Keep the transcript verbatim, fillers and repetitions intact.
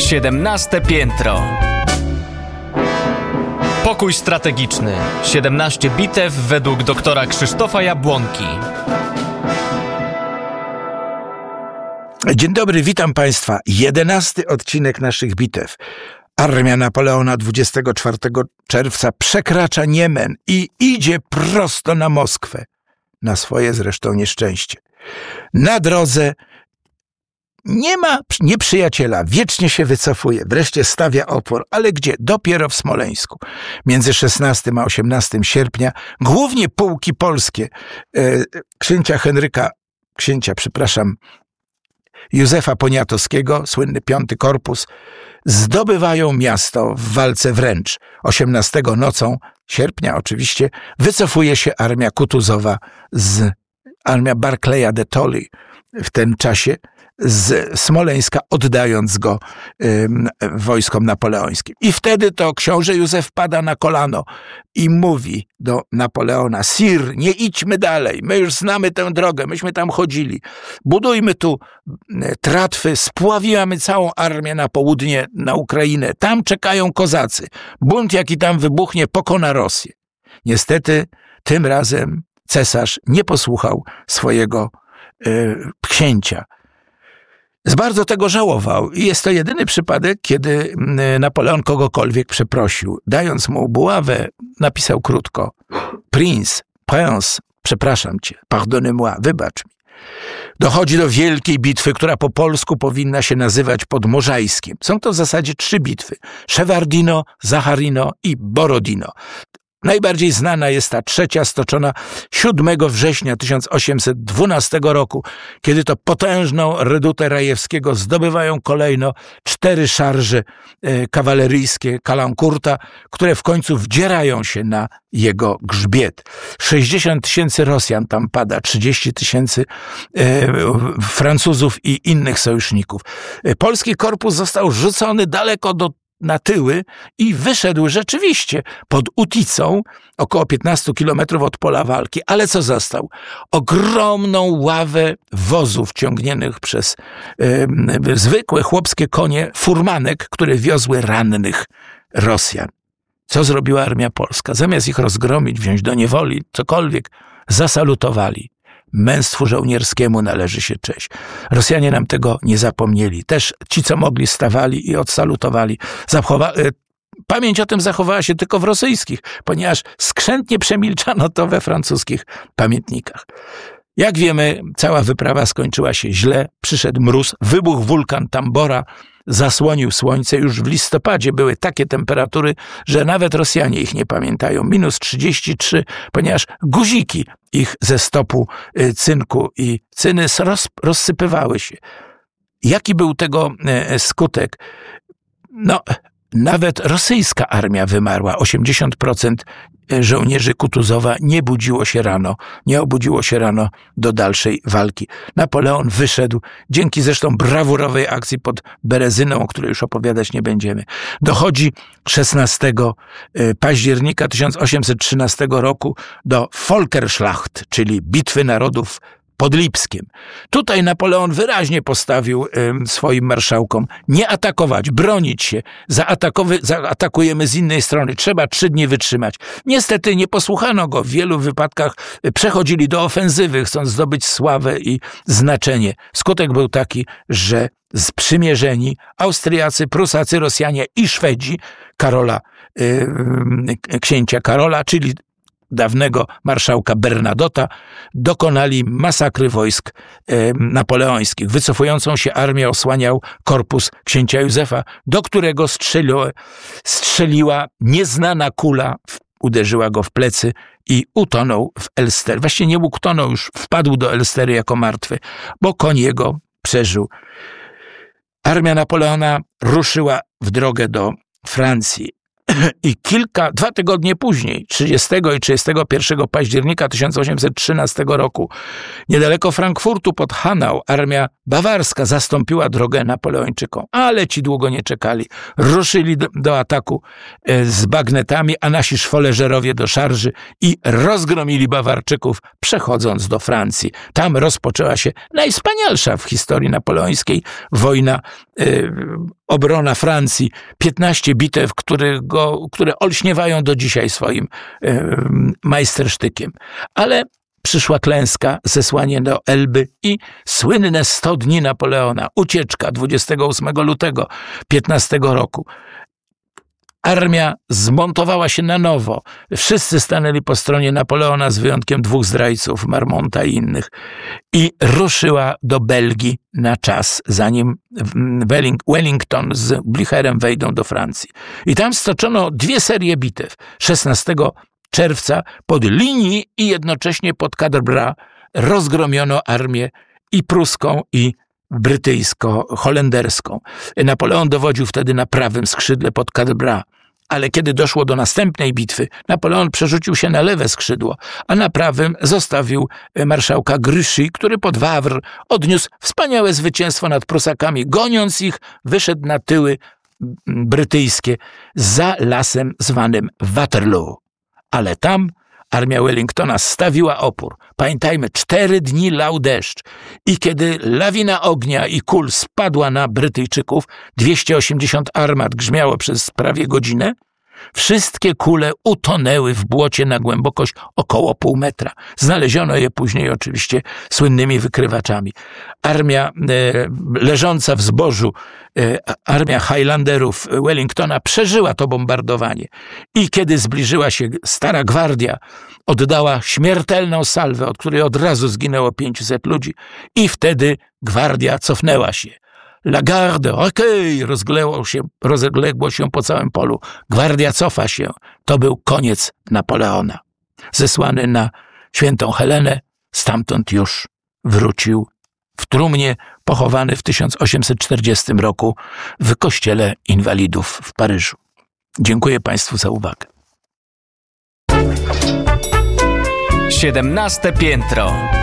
siedemnaste piętro. Pokój strategiczny. siedemnaście bitew według doktora Krzysztofa Jabłonki. Dzień dobry, witam Państwa. Jedenasty odcinek naszych bitew. Armia Napoleona dwudziestego czwartego czerwca przekracza Niemen i idzie prosto na Moskwę. Na swoje zresztą nieszczęście. Na drodze nie ma nieprzyjaciela, wiecznie się wycofuje, wreszcie stawia opór, ale gdzie? Dopiero w Smoleńsku. Między szesnastym a osiemnastym sierpnia głównie pułki polskie e, księcia Henryka, księcia, przepraszam, Józefa Poniatowskiego, słynny piąty korpus, zdobywają miasto w walce wręcz. osiemnastego nocą sierpnia oczywiście wycofuje się armia Kutuzowa, z armia Barclaya de Tolly w tym czasie z Smoleńska, oddając go ym, wojskom napoleońskim. I wtedy to książę Józef pada na kolano i mówi do Napoleona: Sir, nie idźmy dalej, my już znamy tę drogę, myśmy tam chodzili. Budujmy tu tratwy, spławimy całą armię na południe, na Ukrainę. Tam czekają kozacy. Bunt, jaki tam wybuchnie, pokona Rosję. Niestety tym razem cesarz nie posłuchał swojego y, księcia. Z bardzo tego żałował i jest to jedyny przypadek, kiedy Napoleon kogokolwiek przeprosił. Dając mu buławę, napisał krótko: Prince, Prince, przepraszam cię, pardonnez-moi, wybacz mi. Dochodzi do wielkiej bitwy, która po polsku powinna się nazywać pod Możajskiem. Są to w zasadzie trzy bitwy: Szewardino, Zacharino i Borodino. Najbardziej znana jest ta trzecia, stoczona siódmego września tysiąc osiemset dwunastego roku, kiedy to potężną redutę Rajewskiego zdobywają kolejno cztery szarże e, kawaleryjskie Calancourta, które w końcu wdzierają się na jego grzbiet. sześćdziesiąt tysięcy Rosjan tam pada, trzydzieści tysięcy e, Francuzów i innych sojuszników. E, polski korpus został rzucony daleko do na tyły i wyszedł rzeczywiście pod Uticą, około piętnaście kilometrów od pola walki. Ale co został? Ogromną ławę wozów ciągniętych przez e, zwykłe chłopskie konie, furmanek, które wiozły rannych Rosjan. Co zrobiła armia polska? Zamiast ich rozgromić, wziąć do niewoli, cokolwiek, zasalutowali. Męstwu żołnierskiemu należy się cześć. Rosjanie nam tego nie zapomnieli. Też ci, co mogli, stawali i odsalutowali. Zachowa... Pamięć o tym zachowała się tylko w rosyjskich, ponieważ skrzętnie przemilczano to we francuskich pamiętnikach. Jak wiemy, cała wyprawa skończyła się źle. Przyszedł mróz, wybuchł wulkan Tambora, zasłonił słońce. Już w listopadzie były takie temperatury, że nawet Rosjanie ich nie pamiętają. minus trzydzieści trzy, ponieważ guziki ich ze stopu cynku i cyny roz, rozsypywały się. Jaki był tego skutek? No, nawet rosyjska armia wymarła. osiemdziesiąt procent żołnierzy Kutuzowa nie budziło się rano, nie obudziło się rano do dalszej walki. Napoleon wyszedł, dzięki zresztą brawurowej akcji pod Berezyną, o której już opowiadać nie będziemy. Dochodzi szesnastego października tysiąc osiemset trzynastego roku do Volkerschlacht, czyli Bitwy Narodów pod Lipskiem. Tutaj Napoleon wyraźnie postawił y, swoim marszałkom: nie atakować, bronić się, zaatakowy, zaatakujemy z innej strony, trzeba trzy dni wytrzymać. Niestety nie posłuchano go, w wielu wypadkach przechodzili do ofensywy, chcąc zdobyć sławę i znaczenie. Skutek był taki, że sprzymierzeni Austriacy, Prusacy, Rosjanie i Szwedzi Karola, y, y, księcia Karola, czyli dawnego marszałka Bernadota, dokonali masakry wojsk e, napoleońskich. Wycofującą się armię osłaniał korpus księcia Józefa, do którego strzeliła, strzeliła nieznana kula, w, uderzyła go w plecy i utonął w Elster. Właściwie nie utonął, już wpadł do Elstery jako martwy, bo koń jego przeżył. Armia Napoleona ruszyła w drogę do Francji. I kilka, dwa tygodnie później, trzydziestego i trzydziestego pierwszego października tysiąc osiemset trzynastego roku, niedaleko Frankfurtu pod Hanau, armia bawarska zastąpiła drogę Napoleończykom. Ale ci długo nie czekali. Ruszyli do, do ataku z bagnetami, a nasi szwoleżerowie do szarży i rozgromili Bawarczyków, przechodząc do Francji. Tam rozpoczęła się najwspanialsza w historii napoleońskiej wojna y, obrona Francji, piętnaście bitew, które, go, które olśniewają do dzisiaj swoim e, majstersztykiem. Ale przyszła klęska, zesłanie do Elby i słynne sto dni Napoleona, ucieczka dwudziestego ósmego lutego piętnastego roku. Armia zmontowała się na nowo. Wszyscy stanęli po stronie Napoleona z wyjątkiem dwóch zdrajców, Marmonta i innych. I ruszyła do Belgii na czas, zanim Wellington z Blucherem wejdą do Francji. I tam stoczono dwie serie bitew. szesnastego czerwca pod Ligny i jednocześnie pod Cadebra rozgromiono armię i pruską, i brytyjsko-holenderską. Napoleon dowodził wtedy na prawym skrzydle pod Cadebra, ale kiedy doszło do następnej bitwy, Napoleon przerzucił się na lewe skrzydło, a na prawym zostawił marszałka Grouchy, który pod Wawr odniósł wspaniałe zwycięstwo nad Prusakami. Goniąc ich, wyszedł na tyły brytyjskie za lasem zwanym Waterloo. Ale tam armia Wellingtona stawiła opór. Pamiętajmy, cztery dni lał deszcz i kiedy lawina ognia i kul spadła na Brytyjczyków, dwieście osiemdziesiąt armat grzmiało przez prawie godzinę, wszystkie kule utonęły w błocie na głębokość około pół metra. Znaleziono je później oczywiście słynnymi wykrywaczami. Armia e, leżąca w zbożu, e, armia Highlanderów Wellingtona przeżyła to bombardowanie. I kiedy zbliżyła się Stara Gwardia, oddała śmiertelną salwę, od której od razu zginęło pięćset ludzi. I wtedy gwardia cofnęła się. La garde, okej, rozległo się, rozległo się po całym polu. Gwardia cofa się. To był koniec Napoleona. Zesłany na Świętą Helenę, stamtąd już wrócił w trumnie, pochowany w tysiąc osiemset czterdziestym roku w Kościele Inwalidów w Paryżu. Dziękuję Państwu za uwagę. siedemnaste piętro.